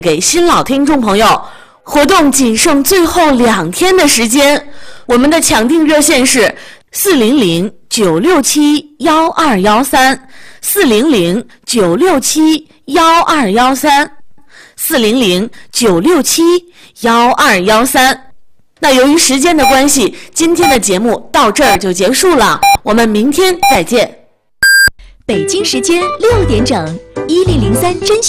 给新老听众朋友，活动仅剩最后2天的时间，我们的抢订热线是400-967-1213，400-967-1213。那由于时间的关系，今天的节目到这儿就结束了，我们明天再见。 北京时间6点整，1003甄选